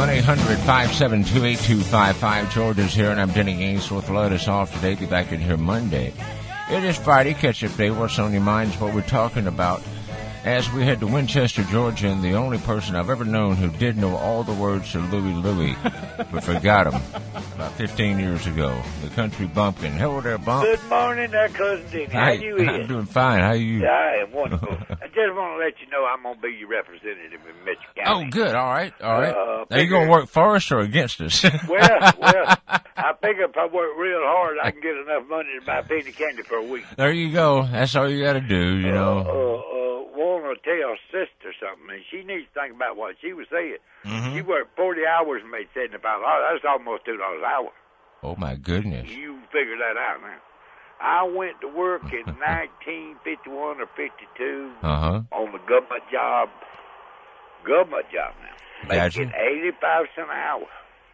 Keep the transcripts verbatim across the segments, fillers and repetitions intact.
one eight hundred five seven two eight two five five. George is here, and I'm Denny Ainsworth. Let us off today. Be back in here Monday. It is Friday. Catch-up day. What's on your mind is what we're talking about. As we head to Winchester, Georgia, and the only person I've ever known who did know all the words to Louie Louie, but forgot them about fifteen years ago. The country bumpkin. Hello there, Bump. Good morning there, Cousin Dick. How Hi, you I'm is? doing fine. How are you? Yeah, I am wonderful. I just want to let you know I'm going to be your representative in Mitchell County. Oh, good. All right. All right. Uh, Are you going to work for us or against us? well, well, I figure if I work real hard, I can get enough money to buy a penny candy for a week. There you go. That's all you got to do, you know. Uh, uh, uh, want to tell sister something, and she needs to think about what she was saying. Mm-hmm. She worked forty hours and made seventy-five dollars. That's almost two dollars an hour. Oh, my goodness. You figure that out now. I went to work in nineteen fifty-one or fifty-two Uh-huh. on the government job. Government job now. Gotcha. Making eighty-five cents an hour.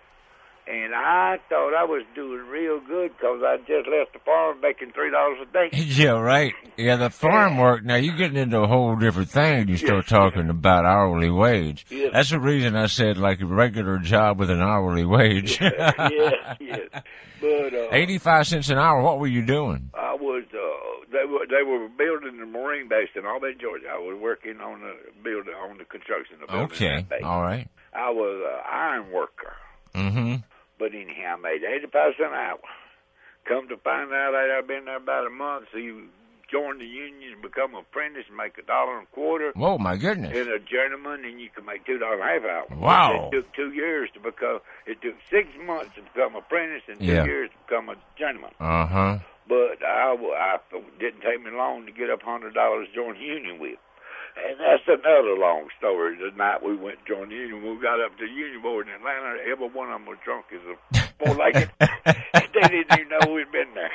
And I thought I was doing real good because I just left the farm making three dollars a day. Yeah, right. Yeah, the farm work. Now, you're getting into a whole different thing. You start Yes, talking about hourly wage. Yes. That's the reason I said, like, a regular job with an hourly wage. yes, yes. But uh, eighty-five cents an hour. What were you doing? I was, uh, they were they were building the Marine base in Albany, Georgia. I was working on the building, on the construction of building Okay. that base. All right. I was an iron worker. Mm-hmm. But anyhow, I made eighty-five cents an hour. Come to find out, I'd been there about a month, so you join the union and become an apprentice and make a dollar and a quarter. Whoa, my goodness. And a journeyman, and you can make two dollars and a half hour. Wow. It took two years to become, it took six months to become an apprentice and two Yeah. years to become a journeyman. Uh-huh. But I, I didn't take me long to get up one hundred dollars to join the union with. And that's another long story. The night we went to join the union, we got up to the union board in Atlanta. Every one of them was drunk as a four-legged. They didn't even know we'd been there.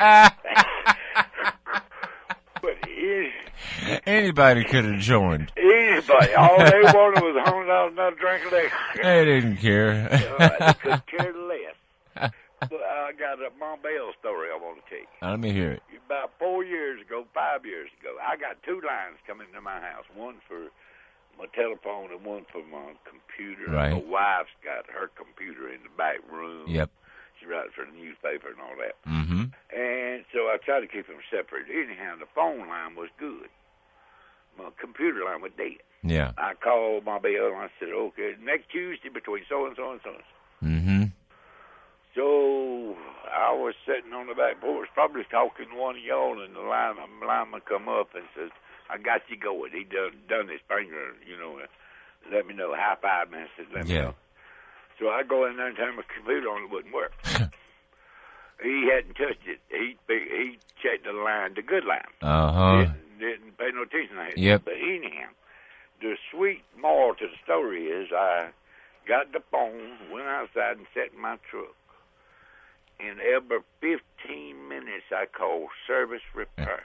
But it, Anybody could have joined. anybody, all they wanted was a hundred dollars another drink of liquor. They didn't care. Uh, they could care less. But I got a Mom Bell story I want to tell you. Let me hear it. About four years ago, five years ago, I got two lines coming to my house, one for my telephone and one for my computer. Right. My wife's got her computer in the back room. Yep. She writes for the newspaper and all that. Mm-hmm. And so I tried to keep them separate. Anyhow, the phone line was good. My computer line was dead. Yeah. I called my Bell and I said, okay, next Tuesday between so-and-so and so-and-so. Mm-hmm. So I was sitting on the back porch, probably talking to one of y'all, and the line, the lineman come up and says, I got you going. He done, done his finger, you know, let me know, high five me. I said, let me Yeah. know. So I go in there and turn my computer on, it wouldn't work. He hadn't touched it. He he checked the line, the good line. Uh-huh. Didn't, didn't pay no attention to it. Yep. But anyhow, the sweet moral to the story is I got the phone, went outside and sat in my truck. And every fifteen minutes, I called service repair.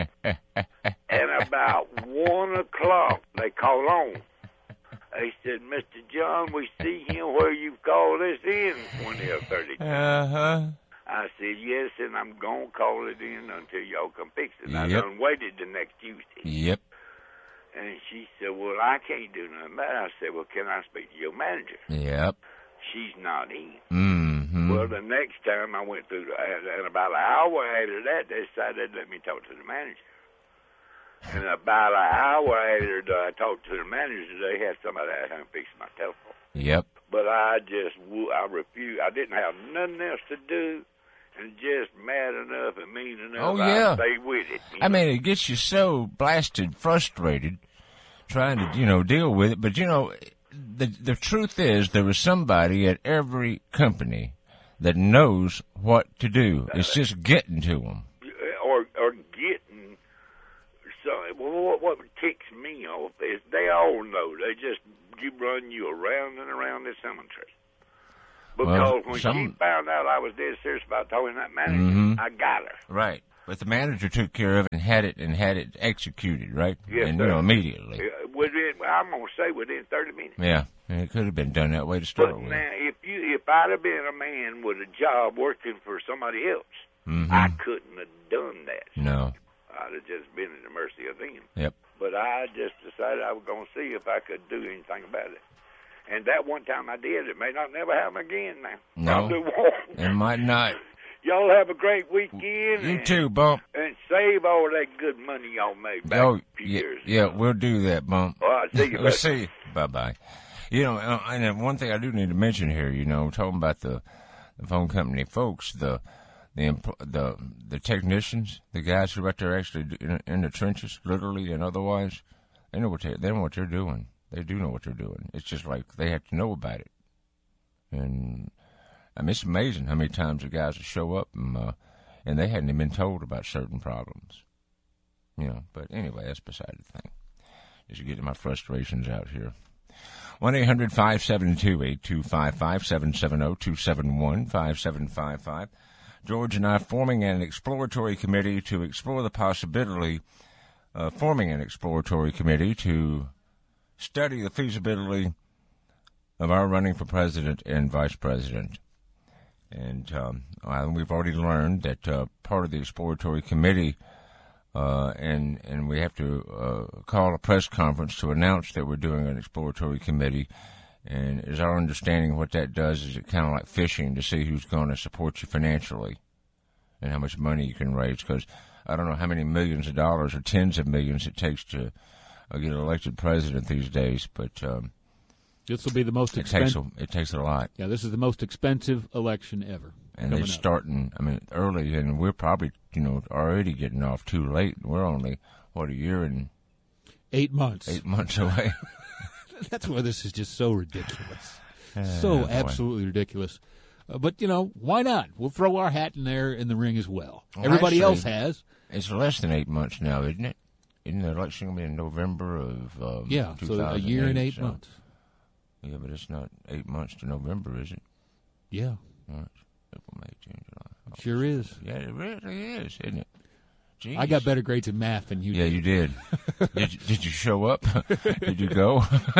And about one o'clock, they call on. They said, Mister John, we see him where you called us in twenty or thirty. Uh-huh. I said, yes, and I'm going to call it in until y'all come fix it. And I Yep. done waited the next Tuesday. Yep. And she said, well, I can't do nothing about it. I said, well, can I speak to your manager? Yep. She's not in. Mm-hmm. Well, the next time I went through, the, and about an hour after that, they decided to let me talk to the manager. And about an hour after I talked to the manager, they had somebody out here fix my telephone. Yep. But I just, I refused. I didn't have nothing else to do, and just mad enough and mean enough. Oh, yeah. I stay with it. I mean, it gets you so blasted frustrated trying to, you know, deal with it. But, you know, the the truth is there is somebody at every company that knows what to do. It's just getting to them. Or, or getting, so, well, what, what ticks me off is they all know. They just keep running you around and around this cemetery. Because Well, when some- she found out I was dead serious about talking to that manager, Mhm. I got her. Right. But the manager took care of it and had it and had it executed, right? Yes, and, sir. you know, immediately. Uh, Within, I'm going to say within thirty minutes. Yeah. And it could have been done that way to But start with. now, if you, if I'd have been a man with a job working for somebody else, Mhm. I couldn't have done that. No. I'd have just been at the mercy of them. Yep. But I just decided I was going to see if I could do anything about it. And that one time I did, it may not never happen again now. No, Probably won't. it might not. Y'all have a great weekend. You and, too, Bump. And save all that good money y'all made back Oh, a few yeah, years yeah, ago. we'll do that, Bump. All right, see you We'll later. see you. Bye-bye. You know, uh, and then one thing I do need to mention here, you know, talking about the, the phone company folks, the the empl- the the technicians, the guys who are out there actually in, in the trenches, literally and otherwise, they know what they they know what they're doing. They do know what they're doing. It's just like they have to know about it. And I mean, it's amazing how many times the guys will show up and uh, and they hadn't even been told about certain problems. You know, but anyway, that's beside the thing. Just getting my frustrations out here. one eight hundred five seven two eight two five five, seven seven zero two seven one five seven five five. George and I forming an exploratory committee to explore the possibility of forming an exploratory committee to study the feasibility of our running for president and vice president. And um, we've already learned that uh, part of the exploratory committee, uh, and and we have to uh, call a press conference to announce that we're doing an exploratory committee. And as our understanding, what that does is it kind of like fishing to see who's going to support you financially and how much money you can raise. Because I don't know how many millions of dollars or tens of millions it takes to uh, get elected president these days, but um, this will be the most it takes expensive. a, it takes a lot. Yeah, this is the most expensive election ever. And they're starting, I mean, early, and we're probably, you know, already getting off too late. We're only, what, a year and eight months. Eight months away. That's why this is just so ridiculous. Uh, so boy. absolutely ridiculous. Uh, but, you know, why not? We'll throw our hat in there in the ring as well. well Everybody actually, else has. It's less than eight months now, isn't it? Isn't the election going to be in November of um, yeah, so a year and eight so. months. Yeah, but it's not eight months to November, is it? Yeah. March, April, May, June, July. It sure is. Yeah, it really is, isn't it? Jeez. I got better grades in math than you yeah, did. you did. did, you, did you show up? Did you go?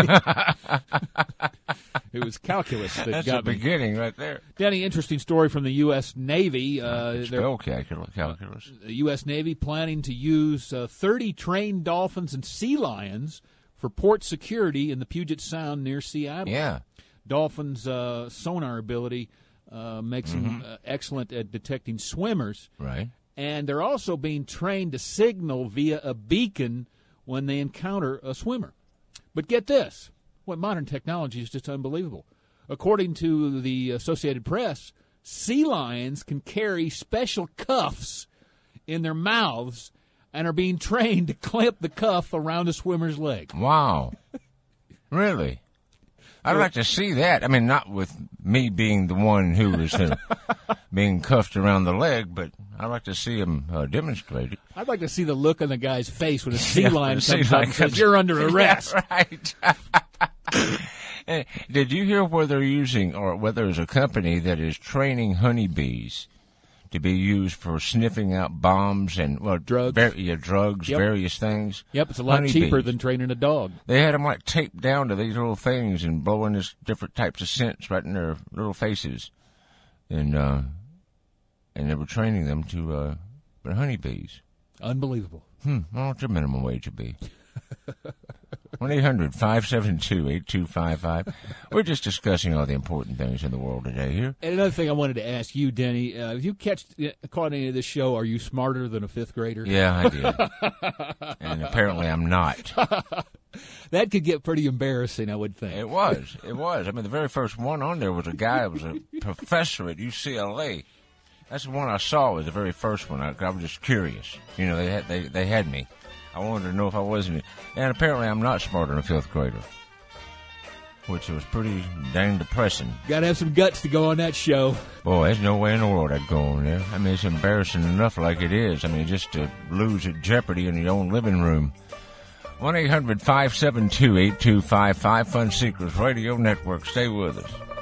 It was calculus that That's got the me. beginning right there. Danny, interesting story from the U S. Navy. Uh, Spell calculus. calculus. The U S. Navy planning to use uh, thirty trained dolphins and sea lions for port security in the Puget Sound near Seattle. Yeah. Dolphins' uh, sonar ability uh, makes Mm-hmm. them uh, excellent at detecting swimmers. Right. And they're also being trained to signal via a beacon when they encounter a swimmer. But get this. What modern technology is just unbelievable. According to the Associated Press, sea lions can carry special cuffs in their mouths and are being trained to clamp the cuff around a swimmer's leg. Wow. Really? I'd like to see that. I mean, not with me being the one who is uh, being cuffed around the leg, but I'd like to see him uh, demonstrate it. I'd like to see the look on the guy's face when a sea Yeah, lion the sea comes up lion and says, comes- "You're under arrest." Yeah, right. Hey, did you hear where they're using, or whether there's a company that is training honeybees to be used for sniffing out bombs and well, Drugs. var- yeah, drugs, Yep. various things? Yep, it's a lot Honeybees. cheaper than training a dog. They had them like taped down to these little things and blowing this different types of scents right in their little faces, and uh, and they were training them to uh, for honeybees. Unbelievable. Hmm. Well, what's your minimum wage would be? one eight hundred five seven two eight two five five. We're just discussing all the important things in the world today here. And another thing I wanted to ask you, Denny, uh, if you catch caught any of this show, are you smarter than a fifth grader? Yeah, I did. And apparently I'm not. That could get pretty embarrassing, I would think. It was. It was. I mean, the very first one on there was a guy who was a professor at U C L A. That's the one I saw was the very first one. I, I was just curious. You know, they had, they, they had me. I wanted to know if I wasn't. And apparently I'm not smarter than a fifth grader, which was pretty dang depressing. Got to have some guts to go on that show. Boy, there's no way in the world I'd go on there. I mean, it's embarrassing enough like it is. I mean, just to lose at Jeopardy in your own living room. one eight hundred five seven two eight two five five. Fun Seekers Radio Network. Stay with us.